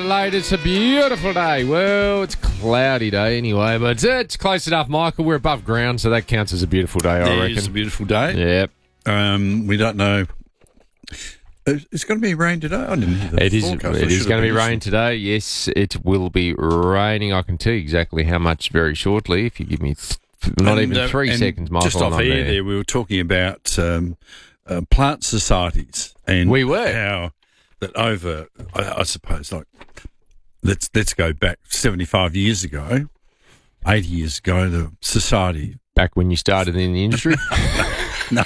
Adelaide. It's a beautiful day. Well, it's a cloudy day anyway, but it's close enough, Michael. We're above ground, so that counts as a beautiful day, I reckon. It is a beautiful day. Yep. We don't know. It's going to be rain today. I didn't hear the forecast. It is going to be rain today. Yes, it will be raining. I can tell you exactly how much very shortly if you give me even 3 seconds, Michael. Just off air there, we were talking about plant societies. And we were. How that over, I suppose, like, let's go back 75 years ago, 80 years ago, the society. Back when you started in the industry? No.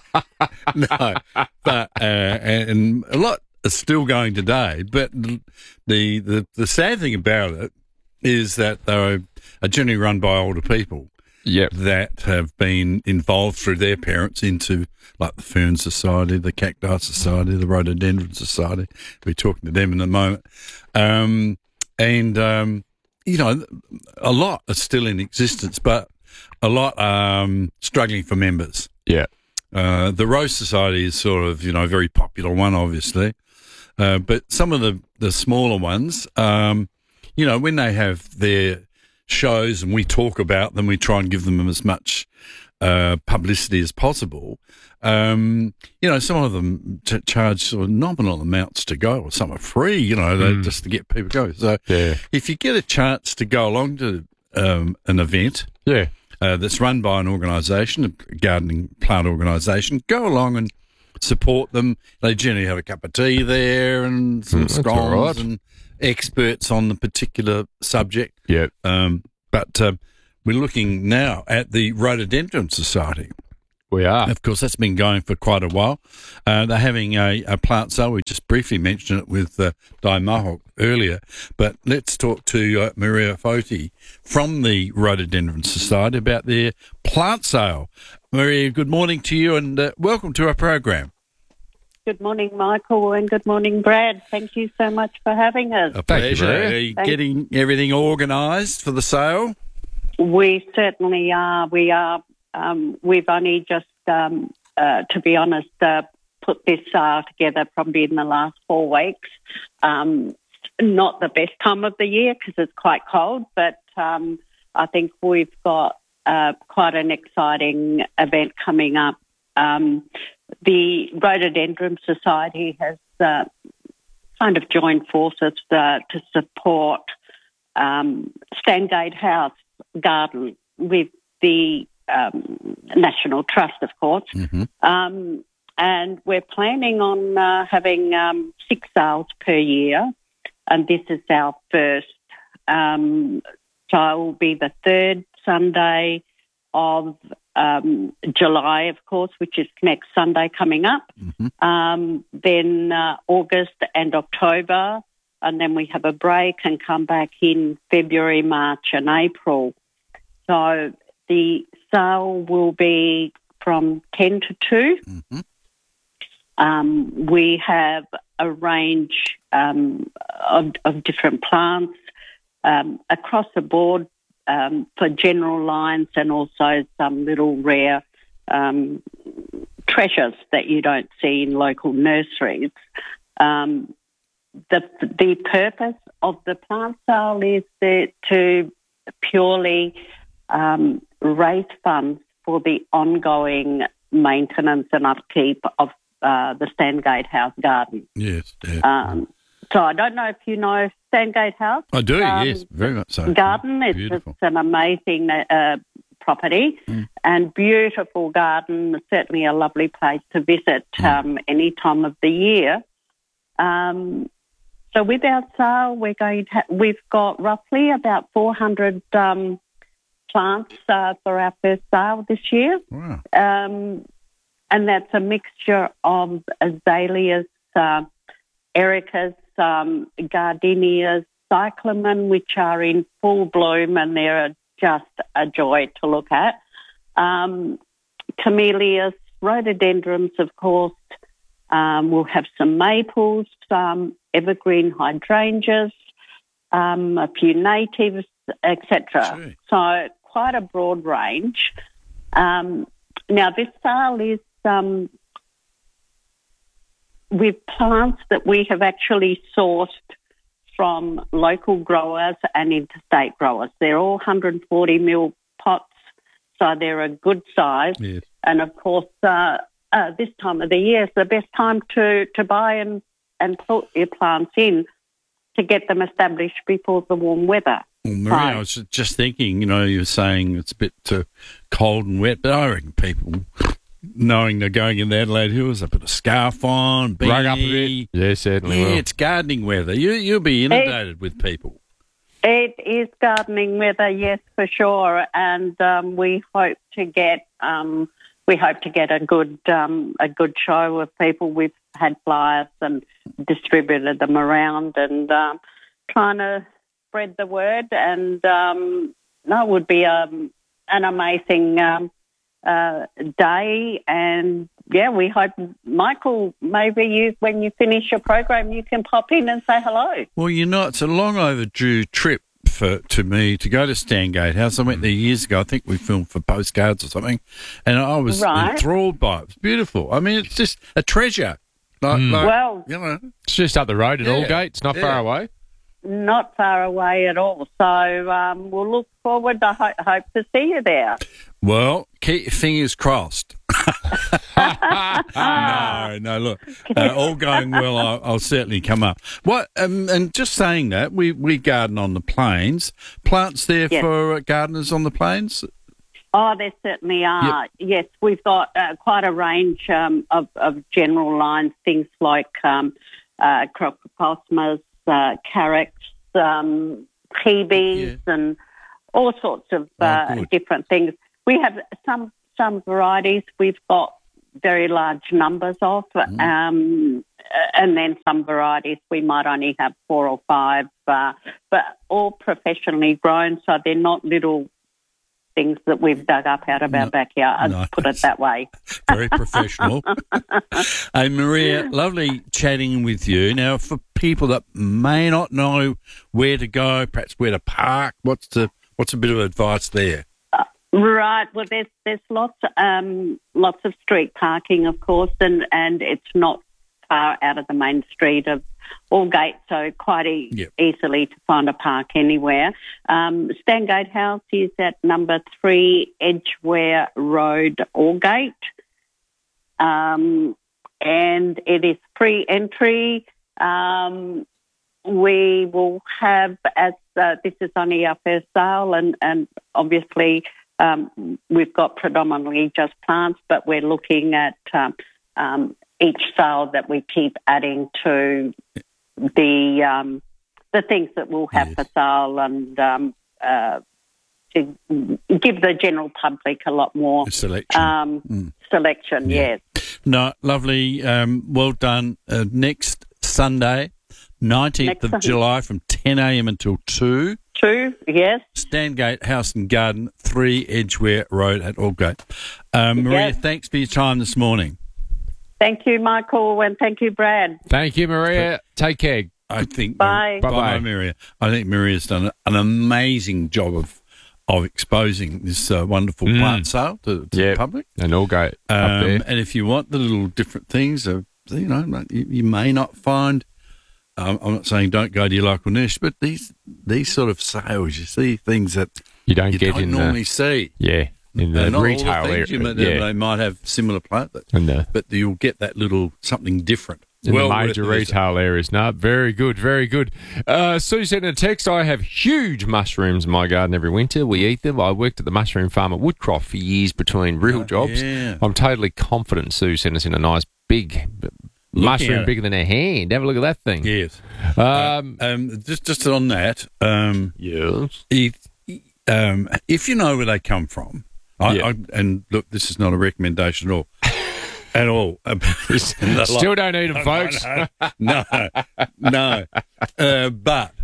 But and a lot is still going today. But the sad thing about it is that they are generally run by older people. Yep. That have been involved through their parents into like the Fern Society, the Cacti Society, the Rhododendron Society. We're talking to them in a moment. You know, a lot are still in existence, but a lot are struggling for members. Yeah. The Rose Society is sort of, a very popular one, obviously. But some of the smaller ones, when they have their shows and we talk about them, we try and give them as much publicity as possible. Some of them charge sort of nominal amounts to go, or some are free, just to get people to go. So if you get a chance to go along to an event that's run by an organisation, a gardening plant organisation, go along and support them. They generally have a cup of tea there and some scones and experts on the particular subject. Yeah. But we're looking now at the Rhododendron Society. We are. Of course, that's been going for quite a while. They're having a plant sale. We just briefly mentioned it with Di Mohawk earlier. But let's talk to Maria Foti from the Rhododendron Society about their plant sale. Maria, good morning to you and welcome to our program. Good morning, Michael, and good morning, Brad. Thank you so much for having us. A pleasure. Are you getting everything organised for the sale? We certainly are. We are. We've only just, to be honest, put this sale together probably in the last 4 weeks. Not the best time of the year because it's quite cold, but I think we've got quite an exciting event coming up. The Rhododendron Society has kind of joined forces to support Stangate House Garden with the National Trust, of course. Mm-hmm. And we're planning on having 6 sales per year, and this is our first. So it will be the 3rd Sunday of July, of course, which is next Sunday coming up. Mm-hmm. Then August and October, and then we have a break and come back in February, March and April. So the sale will be from 10 to 2. Mm-hmm. We have a range of different plants across the board, for general lines and also some little rare treasures that you don't see in local nurseries. The purpose of the plant sale is to purely raise funds for the ongoing maintenance and upkeep of the Stangate House Garden. Yes. Yeah. So I don't know if you know Stangate House. I do, yes, very much so. Garden, it's an amazing property and beautiful garden, certainly a lovely place to visit any time of the year. So with our sale, we've got roughly about 400 plants for our first sale this year. Wow. And that's a mixture of azaleas, ericas, gardenias, cyclamen, which are in full bloom and they're just a joy to look at. Camellias, rhododendrons, of course. We'll have some maples, some evergreen hydrangeas, a few natives, etc. So quite a broad range. Now this sale is with plants that we have actually sourced from local growers and interstate growers. They're all 140 mil pots, so they're a good size. Yes. And, of course, this time of the year is the best time to buy and put your plants in to get them established before the warm weather. Well, Maria, I was just thinking, you know, you were saying it's a bit cold and wet, but I reckon people, knowing they're going in the Adelaide Hills, they put a scarf on, beanie. Rug up a bit. Yeah, certainly will. It's gardening weather. You'll be inundated with people. It is gardening weather, yes, for sure, and we hope to get a good show of people. We've had flyers and distributed them around, and trying to spread the word. And it would be an amazing day. And yeah, we hope, Michael, maybe when you finish your program, you can pop in and say hello. Well, you know, it's a long overdue trip to me to go to Stangate House. I went there years ago. I think we filmed for Postcards or something, and I was enthralled by it. It's beautiful. I mean, it's just a treasure. Well, you know, it's just up the road at Aldgate. It's not far away. Not far away at all. So we'll look forward. I hope to see you there. Well, keep your fingers crossed. No, look, all going well, I'll certainly come up. What? And just saying that, we garden on the plains. Plants there for gardeners on the plains? Oh, there certainly are. Yep. Yes, we've got quite a range of general lines, things like crocosmas, carrots, peabees, and all sorts of different things. We have some varieties we've got very large numbers of, and then some varieties we might only have 4 or 5, but all professionally grown, so they're not little things that we've dug up out of our backyard, put it that way. Very professional. Hey, Maria, lovely chatting with you. Now, for people that may not know where to go, perhaps where to park, what's a bit of advice there? Right. Well, there's lots of street parking, of course, and it's not far out of the main street of Aldgate, so quite easily to find a park anywhere. Stangate House is at number 3 Edgware Road, Aldgate, and it is free entry. We will have, as this is only our first sale, and obviously we've got predominantly just plants, but we're looking at each sale that we keep adding to the things that we'll have for sale, and to give the general public a lot more selection. Yes. No, lovely. Well done. Next Sunday, 19th of July, from 10 a.m. until 2. 2, yes. Stangate House and Garden, 3 Edgware Road at Aldgate. Maria, thanks for your time this morning. Thank you, Michael, and thank you, Brad. Thank you, Maria. Take care. I think Bye. Bye, Maria. I think Maria's done an amazing job of exposing this wonderful plant sale to the public. And Aldgate up there. And if you want the little different things, you may not find. I'm not saying don't go to your local niche, but these sort of sales, you see things that you don't normally see. Yeah. In the retail area. They might have similar plant, but you'll get that little something different. In the major retail areas. No, very good, very good. Sue sent a text, I have huge mushrooms in my garden every winter. We eat them. I worked at the mushroom farm at Woodcroft for years between real jobs. Yeah. I'm totally confident Sue sent us in a nice big mushroom bigger than a hand. Have a look at that thing. Yes. Just on that. Yes. If you know where they come from, and look, this is not a recommendation at all. At all. Still don't eat them, folks. No. But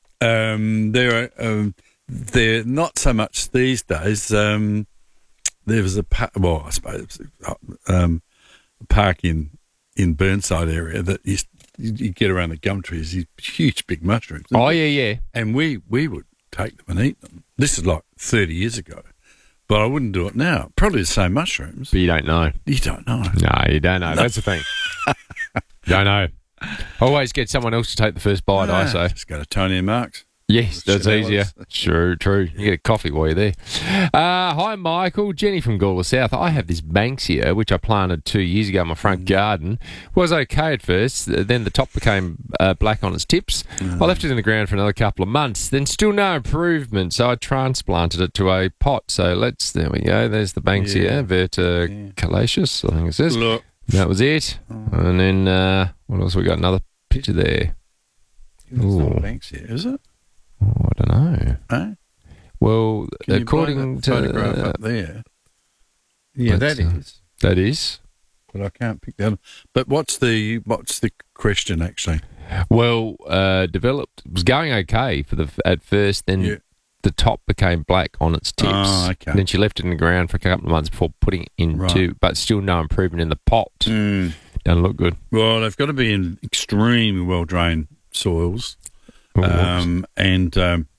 they're not so much these days. There was I suppose a park in Burnside area that you get around the gum trees, these huge big mushrooms. Oh, yeah. And we would take them and eat them. This is like 30 years ago. But I wouldn't do it now. Probably the same mushrooms. But you don't know. You don't know. No, you don't know. That's the thing. Don't know. Always get someone else to take the first bite, I say. Just go to Tony and Mark's. Yes, that's Chanel's. easier. Sure, true. You get a coffee while you're there. Hi, Michael. Jenny from Gawler South. I have this Banksia, which I planted 2 years ago in my front garden. Was okay at first. Then the top became black on its tips. I left it in the ground for another couple of months. Then still no improvement, so I transplanted it to a pot. So there we go. There's the Banksia, verticalaceous, I think it says. Look. That was it. And then, what else we got? Another picture there. It's not Banksia, is it? Oh, I don't know. Eh? Well, Can you according blow that photograph to up there. Yeah, that is. that is. But I can't pick that up. But what's the question actually? Well, developed. It was going okay at first. Then the top became black on its tips. Oh, okay. And then she left it in the ground for a couple of months before putting it into. But still no improvement in the pot. Doesn't look good. Well, they've got to be in extremely well drained soils. That's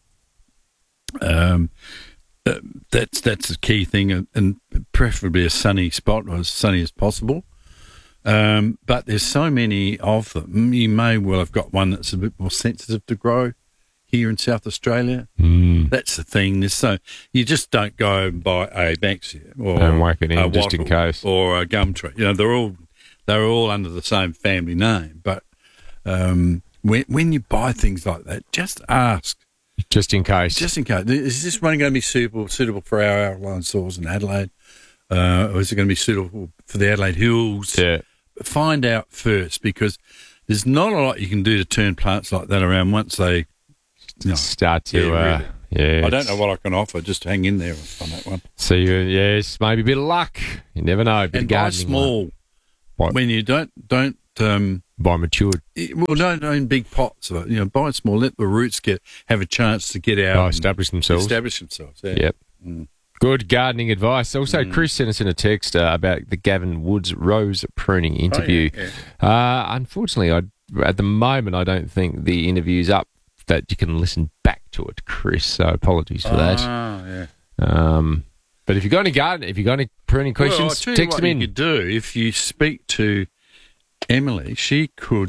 the key thing, and preferably a sunny spot, or as sunny as possible. But there's so many of them. You may well have got one that's a bit more sensitive to grow here in South Australia. That's the thing. You just don't go and buy a Banksia or And whack it in a just in wattle case. or a gum tree. You know, they're all under the same family name, but. When you buy things like that, just ask. Just in case. Just in case. Is this one going to be suitable for our alkaline soils in Adelaide? Or is it going to be suitable for the Adelaide Hills? Yeah. Find out first, because there's not a lot you can do to turn plants like that around once they Start to, really. I don't know what I can offer. Just hang in there on that one. So, yes, maybe a bit of luck. You never know. And buy small. When you don't buy matured. Well, don't in big pots. Buy small. Let the roots have a chance to get out. Establish themselves. Yeah. Yep. Good gardening advice. Also, Chris sent us in a text about the Gavin Woods rose pruning interview. Unfortunately, at the moment, I don't think the interview's up that you can listen back to it, Chris. So apologies for that. But if you've got any pruning questions, text them in. You could do if you speak to Emily, she could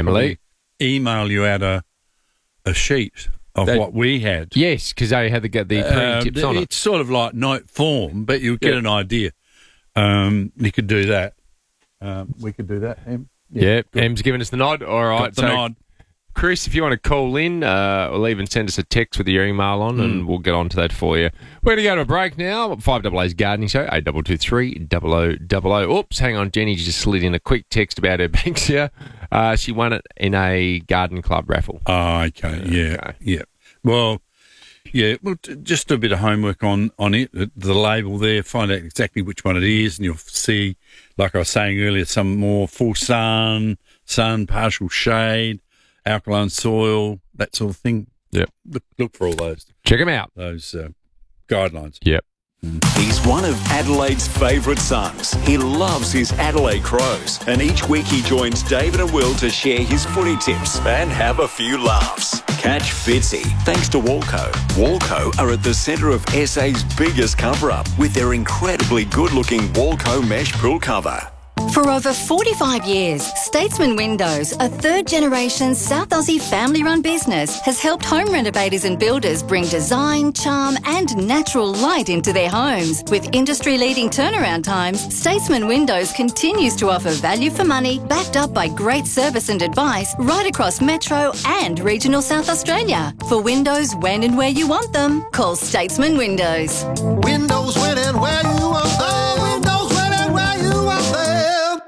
email you out a sheet of what we had. Yes, because they had the pruning tips on it. It's sort of like note form, but you'll get an idea. You could do that. We could do that, Em. Yeah, Em's giving us the nod. All right, got the nod. Chris, if you want to call in or even send us a text with your email on and we'll get on to that for you. We're going to go to a break now. 5AA's Gardening Show, 8223 0000. Oops, hang on. Jenny just slid in a quick text about her Banksia. She won it in a garden club raffle. Oh, okay. Yeah. Well, just do a bit of homework on it, the label there, find out exactly which one it is, and you'll see, like I was saying earlier, some more full sun, partial shade, alkaline soil, that sort of thing. Yep. Look for all those. Check them out. Those guidelines. Yep. He's one of Adelaide's favourite sons. He loves his Adelaide Crows, and each week he joins David and Will to share his footy tips and have a few laughs. Catch Fitzy thanks to Walco. Walco are at the centre of SA's biggest cover-up with their incredibly good-looking Walco mesh pool cover. For over 45 years, Statesman Windows, a third-generation South Aussie family-run business, has helped home renovators and builders bring design, charm and natural light into their homes. With industry-leading turnaround times, Statesman Windows continues to offer value for money, backed up by great service and advice right across Metro and regional South Australia. For windows when and where you want them, call Statesman Windows. Windows when and where you want them. Windows when and where you want them.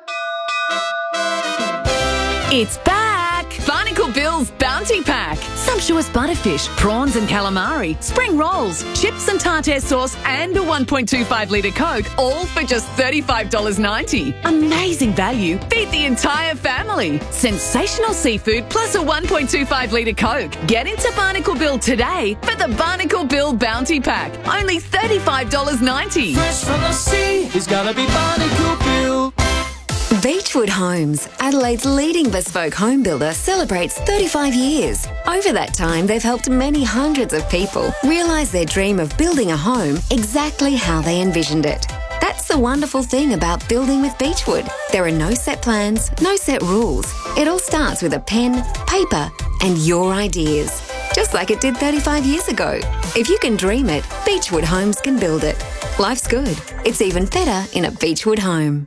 It's back! Barnacle Bill's Bounty Pack. Sumptuous butterfish, prawns and calamari, spring rolls, chips and tartare sauce and a 1.25 litre Coke, all for just $35.90. Amazing value. Feed the entire family. Sensational seafood plus a 1.25 litre Coke. Get into Barnacle Bill today for the Barnacle Bill Bounty Pack. Only $35.90. Fresh from the sea, it's gotta be Barnacle Bill. Beechwood Homes, Adelaide's leading bespoke home builder, celebrates 35 years. Over that time, they've helped many hundreds of people realise their dream of building a home exactly how they envisioned it. That That's the wonderful thing about building with Beechwood. There are no set plans, no set rules. It all starts with a pen, paper, and your ideas. Just like it did 35 years ago. If you can dream it, Beechwood Homes can build it. Life's good. It's even better in a Beechwood home.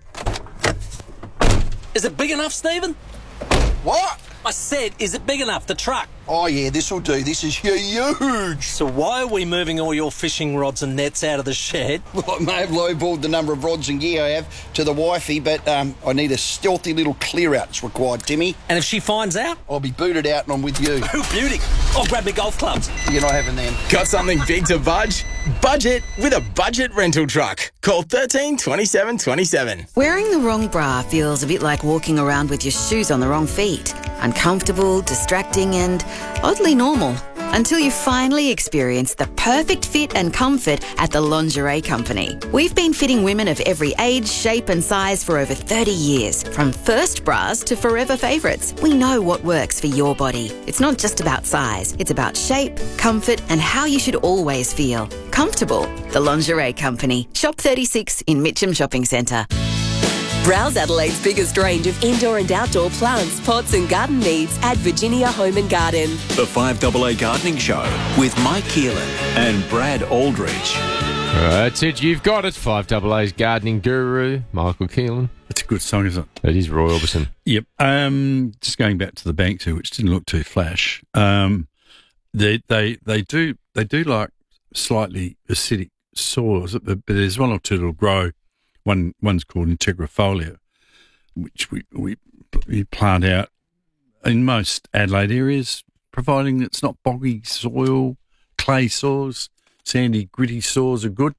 Is it big enough, Stephen? What? I said, is it big enough, the truck? Oh, yeah, this'll do. This is huge. So why are we moving all your fishing rods and nets out of the shed? Well, I may have lowballed the number of rods and gear I have to the wifey, but I need a stealthy little clear-out that's required, Timmy. And if she finds out? I'll be booted out and I'm with you. Oh, beauty. I'll grab my golf clubs. You're not having them. Got something big to budge? Budget with a budget rental truck. Call 13 27 27. Wearing the wrong bra feels a bit like walking around with your shoes on the wrong feet. Uncomfortable, distracting and oddly normal. Until you finally experience the perfect fit and comfort at the Lingerie Company. We've been fitting women of every age, shape and size for over 30 years. From first bras to forever favourites. We know what works for your body. It's not just about size. It's about shape, comfort and how you should always feel. Comfortable. The Lingerie Company. Shop 36 in Mitcham Shopping Centre. Browse Adelaide's biggest range of indoor and outdoor plants, pots and garden needs at Virginia Home and Garden. The 5AA Gardening Show with Mike Keelan and Brad Aldridge. That's it. You've got it. 5AA's gardening guru, Michael Keelan. It's a good song, isn't it? It is Roy Orbison. Yep. Just going back to the banks here, which didn't look too flash. They do like slightly acidic soils, but there's one or two that'll grow. One's called Integrifolia, which we plant out in most Adelaide areas, providing it's not boggy soil, clay soils, sandy, gritty soils are good.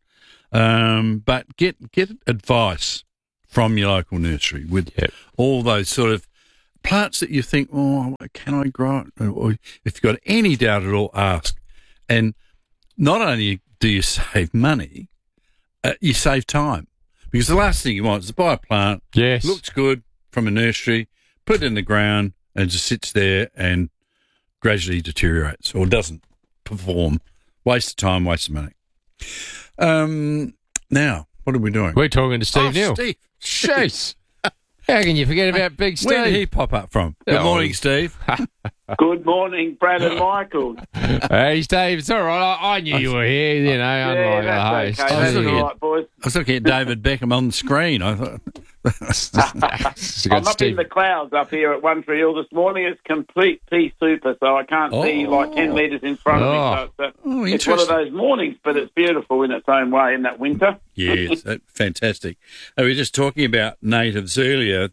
But get advice from your local nursery with all those sort of plants that you think, oh, can I grow it? Or if you've got any doubt at all, ask. And not only do you save money, you save time. Because the last thing you want is to buy a plant, looks good from a nursery, put it in the ground, and just sits there and gradually deteriorates or doesn't perform. Waste of time, waste of money. Now, what are we doing? We're talking to Steve Neal. Steve. Jeez. How can you forget about Big Steve? Where did he pop up from? Good morning, Steve. Good morning, Brad and Michael. Hey, Steve, it's all right. I knew you were here, you know, unlike the host. Okay. That's all right, boys. I was looking at David Beckham on the screen. I thought... I'm up in the clouds up here at One Tree Hill this morning. It's complete pea super, so I can't see like 10 metres in front of me. So it's one of those mornings, but it's beautiful in its own way in that winter. Yes, fantastic. We were just talking about natives earlier.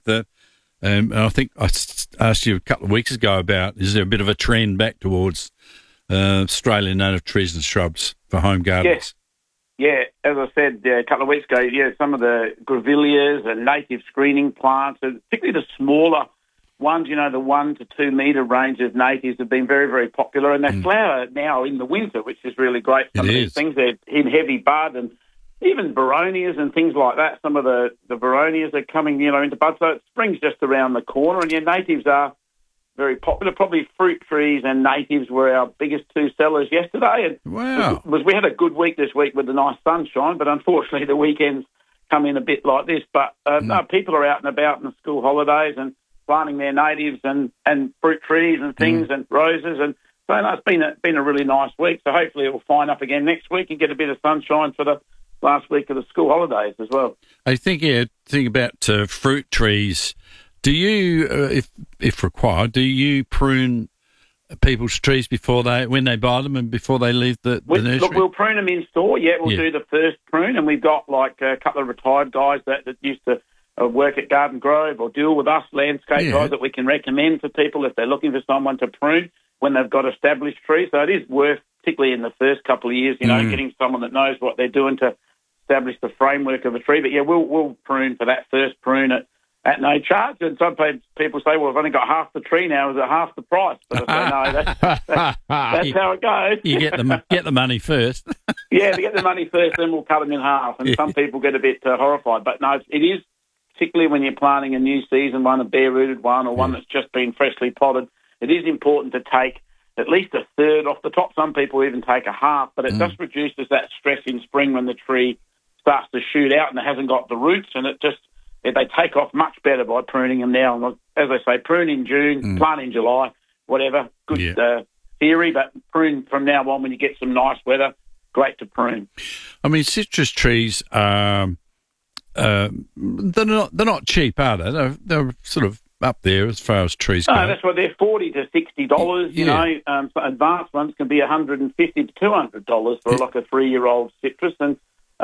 And I think I asked you a couple of weeks ago about, is there a bit of a trend back towards Australian native trees and shrubs for home gardens? Yes. Yeah, as I said a couple of weeks ago, some of the grevilleas and native screening plants, and particularly the smaller ones, the 1 to 2 metre range of natives have been very, very popular, and they flower now in the winter, which is really great. Some of these things, they're in heavy bud, and even Baronias and things like that. Some of the Baronias are coming, into bud, so spring's just around the corner, and natives are very popular. Probably fruit trees and natives were our biggest two sellers yesterday. And wow. We had a good week this week with the nice sunshine, but unfortunately the weekends come in a bit like this. But no, people are out and about in the school holidays and planting their natives and fruit trees and things and roses. And so no, it's been a really nice week. So hopefully it will fine up again next week and get a bit of sunshine for the last week of the school holidays as well. I think about fruit trees. Do you, if required, do you prune people's trees when they buy them and before they leave the nursery? Look, we'll prune them in store. We'll do the first prune, and we've got like a couple of retired guys that used to work at Garden Grove or deal with us, landscape guys that we can recommend to people if they're looking for someone to prune when they've got established trees. So it is worth, particularly in the first couple of years, getting someone that knows what they're doing to establish the framework of a tree. But we'll prune for that first prune at no charge. And some people say, well, I've only got half the tree now. Is it half the price? But I say, no, that's how it goes. You get the money first. To get the money first, then we'll cut them in half. And some people get a bit horrified. But no, it is, particularly when you're planting a new season one, a bare-rooted one, or one that's just been freshly potted, it is important to take at least a third off the top. Some people even take a half, but it just reduces that stress in spring when the tree starts to shoot out and it hasn't got the roots, and they take off much better by pruning them now. And as I say, prune in June, plant in July, whatever. Good theory, but prune from now on when you get some nice weather. Great to prune. I mean, citrus trees, they're not cheap, are they? They're sort of up there as far as trees go. No, that's why they're $40 to $60. You know, advanced ones can be $150 to $200 for like a 3-year-old citrus. And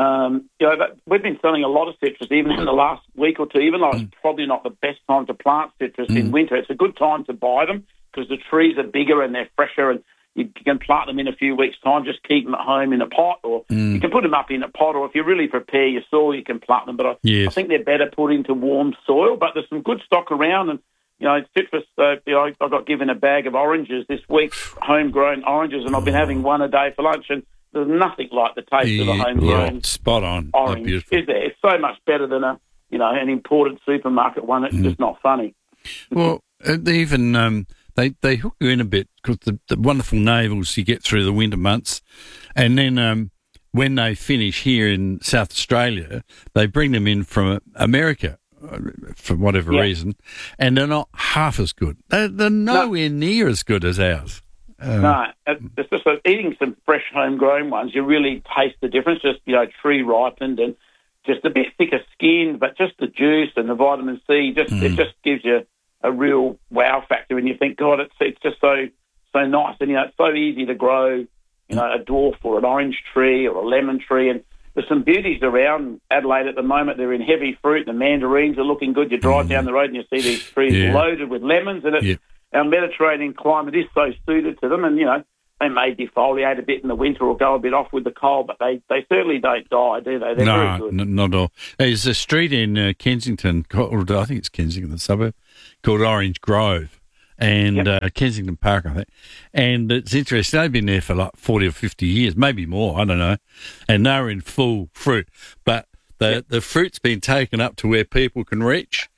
we've been selling a lot of citrus even in the last week or two. Even though it's probably not the best time to plant citrus in winter, it's a good time to buy them because the trees are bigger and they're fresher, and you can plant them in a few weeks' time. Just keep them at home in a pot, or you can put them up in a pot, or if you really prepare your soil, you can plant them. But I think they're better put into warm soil. But there's some good stock around, and citrus. I got given a bag of oranges this week, homegrown oranges, and I've been having one a day for lunch, and there's nothing like the taste of a homegrown spot on orange. Is there? It's so much better than an imported supermarket one. It's just not funny. Well, even. They hook you in a bit because the wonderful navels you get through the winter months, and then when they finish here in South Australia, they bring them in from America for whatever reason, and they're not half as good. They're nowhere near as good as ours. No, it's just like eating some fresh homegrown ones. You really taste the difference. Just tree ripened and just a bit thicker skinned, but just the juice and the vitamin C it just gives you a real wow factor, and you think, God, it's just so nice, and it's so easy to grow, a dwarf or an orange tree or a lemon tree, and there's some beauties around Adelaide at the moment. They're in heavy fruit. The mandarins are looking good. You drive down the road and you see these trees loaded with lemons, and our Mediterranean climate is so suited to them, and they may defoliate a bit in the winter or go a bit off with the cold, but they certainly don't die, do they? They're very good. No, not at all. There's a street in Kensington, called, I think it's Kensington, the suburb, called Orange Grove, and Kensington Park, I think. And it's interesting. They've been there for like 40 or 50 years, maybe more, I don't know. And they're in full fruit. But the fruit's been taken up to where people can reach,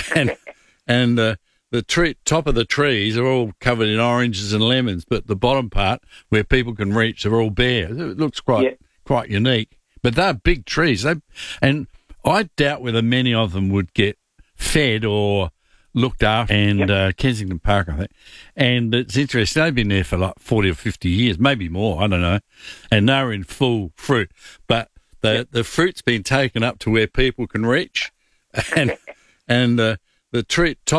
and the top of the trees are all covered in oranges and lemons, but the bottom part where people can reach are all bare. It looks quite unique. But they're big trees. And I doubt whether many of them would get fed or looked after. And Kensington Park, I think. And it's interesting. They've been there for like 40 or 50 years, maybe more, I don't know. And they're in full fruit. But the fruit's been taken up to where people can reach. And the top